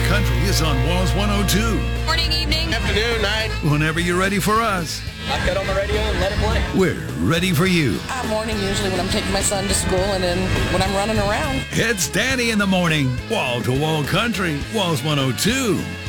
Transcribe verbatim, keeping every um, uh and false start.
Country is on Walls one oh two. Morning, evening, afternoon, night. Whenever you're ready for us, I've got on the radio and let it play. we're ready for you. Uh, morning, usually when I'm taking my son to school and then when I'm running around. It's Danny in the morning. Wall to Wall Country, Walls one oh two.